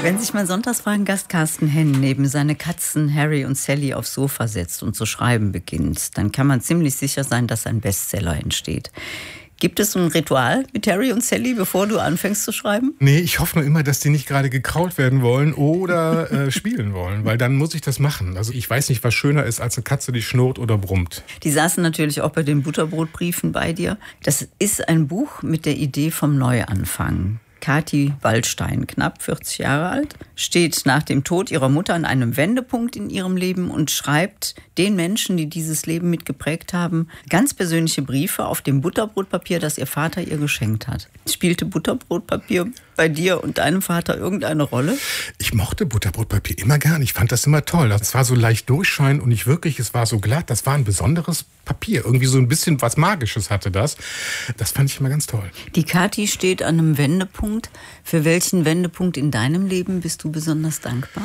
Wenn sich mein Sonntagsfragen-Gast Carsten Henn neben seine Katzen Harry und Sally aufs Sofa setzt und zu schreiben beginnt, dann kann man ziemlich sicher sein, dass ein Bestseller entsteht. Gibt es so ein Ritual mit Harry und Sally, bevor du anfängst zu schreiben? Nee, ich hoffe nur immer, dass die nicht gerade gekrault werden wollen oder spielen wollen, weil dann muss ich das machen. Also ich weiß nicht, was schöner ist als eine Katze, die schnurrt oder brummt. Die saßen natürlich auch bei den Butterbrotbriefen bei dir. Das ist ein Buch mit der Idee vom Neuanfang. Kathi Waldstein, knapp 40 Jahre alt, steht nach dem Tod ihrer Mutter an einem Wendepunkt in ihrem Leben und schreibt den Menschen, die dieses Leben mitgeprägt haben, ganz persönliche Briefe auf dem Butterbrotpapier, das ihr Vater ihr geschenkt hat. Spielte Butterbrotpapier bei dir und deinem Vater irgendeine Rolle? Ich mochte Butterbrotpapier immer gern. Ich fand das immer toll. Das war so leicht durchscheinend und nicht wirklich, es war so glatt. Das war ein besonderes Papier. Irgendwie so ein bisschen was Magisches hatte das. Das fand ich immer ganz toll. Die Kathi steht an einem Wendepunkt. Für welchen Wendepunkt in deinem Leben bist du besonders dankbar?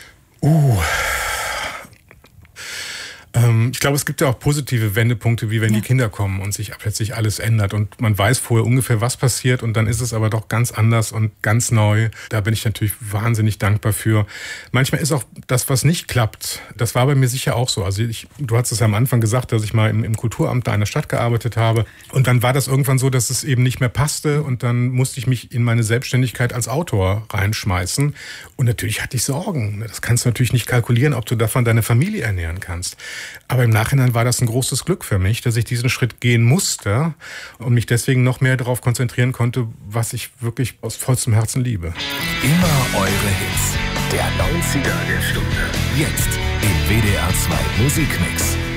Ich glaube, es gibt ja auch positive Wendepunkte, wie wenn die Kinder kommen und sich plötzlich alles ändert und man weiß vorher ungefähr, was passiert und dann ist es aber doch ganz anders und ganz neu. Da bin ich natürlich wahnsinnig dankbar für. Manchmal ist auch das, was nicht klappt, das war bei mir sicher auch so. Also du hast es ja am Anfang gesagt, dass ich mal im Kulturamt da in der Stadt gearbeitet habe und dann war das irgendwann so, dass es eben nicht mehr passte und dann musste ich mich in meine Selbstständigkeit als Autor reinschmeißen und natürlich hatte ich Sorgen. Das kannst du natürlich nicht kalkulieren, ob du davon deine Familie ernähren kannst. Aber im Nachhinein war das ein großes Glück für mich, dass ich diesen Schritt gehen musste und mich deswegen noch mehr darauf konzentrieren konnte, was ich wirklich aus vollstem Herzen liebe. Immer eure Hits. Der 90er der Stunde. Jetzt im WDR 2 Musikmix.